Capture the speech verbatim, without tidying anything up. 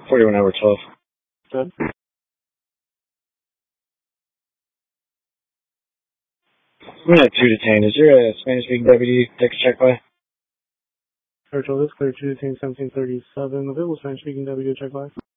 forty-one hour twelve. Good. I'm at two detained. Is there a Spanish-speaking deputy take a check by? Virtual is clear, two detained, seventeen thirty-seven. Available Spanish speaking deputy check by.